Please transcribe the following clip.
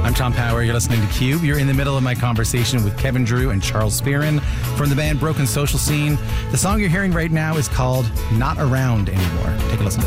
I'm Tom Power. You're listening to Cube. You're in the middle of my conversation with Kevin Drew and Charles Spearin from the band Broken Social Scene. The song you're hearing right now is called Not Around Anymore. Take a listen.